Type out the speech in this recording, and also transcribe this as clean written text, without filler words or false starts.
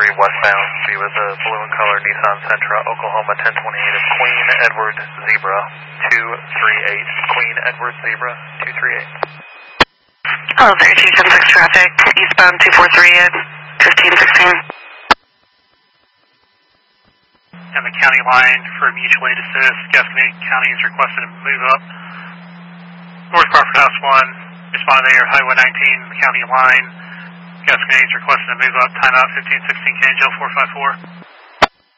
westbound. Be with a blue and color Nissan Sentra, Oklahoma 1028 of Queen Edward Zebra 238. Queen Edward Zebra 238. Hello there, G76 traffic, eastbound 243 at 1516. And the county line for mutual aid assist. Gasconade County is requested to move up. North Crawford House 1, responding there, Highway 19, county line. Gasconade is requested to move up. Timeout 1516, Canjo 454.